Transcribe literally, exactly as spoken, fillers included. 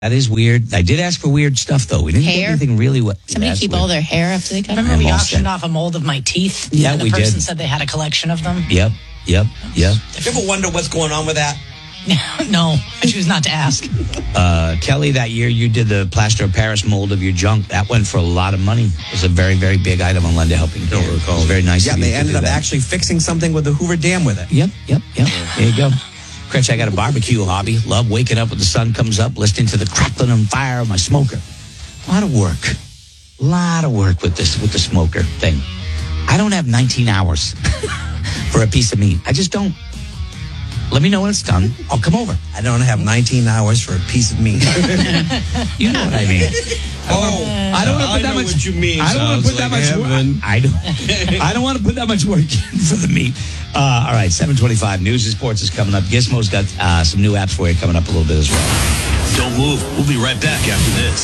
That is weird. I did ask for weird stuff, though. We didn't Hair? get anything really. What, Somebody keep weird. all their hair after they cut Remember it? we Almost auctioned did. off a mold of my teeth? Yeah, and the we person did. said they had a collection of them. Yep, yep, yep. Do you ever wonder what's going on with that? No, I choose not to ask. Uh, Kelly, that year you did the plaster of Paris mold of your junk. That went for a lot of money. It was a very, very big item on London Helping Hand. It was very nice. Yeah, of you they to ended do up that. actually fixing something with the Hoover Dam with it. Yep, yep, yep. There you go. Cretch, I got a barbecue hobby. Love waking up when the sun comes up, listening to the crackling and fire of my smoker. A lot of work. A lot of work with this, with the smoker thing. I don't have nineteen hours for a piece of meat. I just don't. Let me know when it's done. I'll come over. I don't have nineteen hours for a piece of meat. You know what I mean. Oh, I don't want to I put that know much. what you mean. I don't want to put Sounds that like much. heaven. Work. I don't. I don't want to put that much work in for the meat. Uh, all right, seven twenty-five News and Sports is coming up. Gizmo's got uh, some new apps for you coming up a little bit as well. Don't move. We'll be right back after this.